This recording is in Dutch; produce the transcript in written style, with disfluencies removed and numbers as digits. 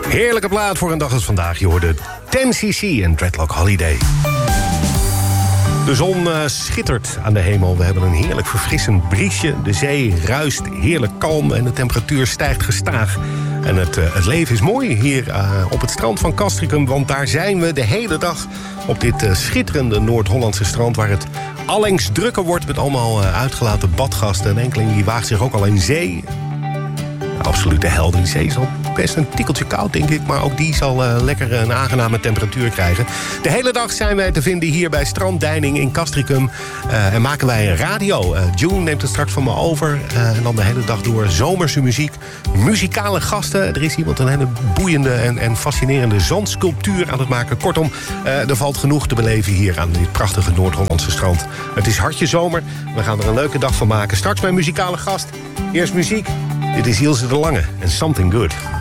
Heerlijke plaat voor een dag als vandaag. Je hoorde 10cc en Dreadlock Holiday. De zon schittert aan de hemel. We hebben een heerlijk verfrissend briesje. De zee ruist heerlijk kalm en de temperatuur stijgt gestaag. En het leven is mooi hier op het strand van Castricum. Want daar zijn we de hele dag op dit schitterende Noord-Hollandse strand... waar het allengs drukker wordt met allemaal uitgelaten badgasten. En enkeling die waagt zich ook al in zee. Absolute held in zee is al best een tikkeltje koud, denk ik. Maar ook die zal lekker een aangename temperatuur krijgen. De hele dag zijn wij te vinden hier bij Stranddeining in Castricum. En maken wij een radio. June neemt het straks van me over. En dan de hele dag door zomerse muziek. Muzikale gasten. Er is iemand een hele boeiende en fascinerende zandsculptuur aan het maken. Kortom, er valt genoeg te beleven hier aan dit prachtige Noord-Hollandse strand. Het is hartje zomer. We gaan er een leuke dag van maken. Straks mijn muzikale gast. Eerst muziek. Dit is Ilse de Lange en Something Good.